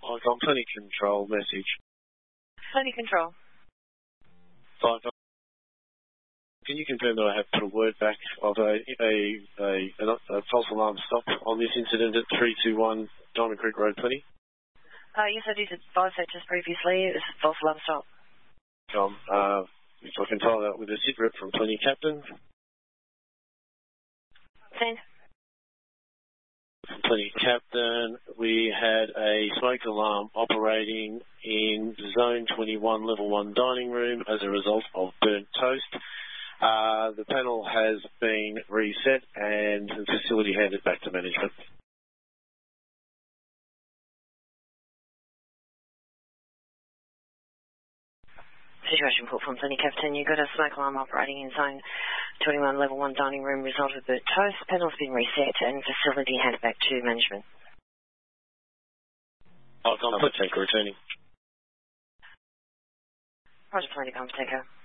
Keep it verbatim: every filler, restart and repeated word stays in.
I've got plenty control message. Plenty control. Five. Can you confirm that I have put a word back of a a, a, a, a false alarm stop on this incident at three two one Diamond Creek Road twenty? Uh, yes, I did advise that just previously. It was a false alarm stop. Um, uh, if I can follow that with a sit rep from Plenty Captain. Send. From Plenty Captain, we had a smoke alarm operating in Zone twenty-one, Level one dining room as a result of burnt toast. Uh, the panel has been reset and the facility handed back to management. Situation report from Plenty Captain. You got a smoke alarm operating in Zone twenty-one, Level one dining room, result of burnt toast. Panel's been reset and facility handed back to management. I'll contact returning. Roger, Plenty Comp, take care.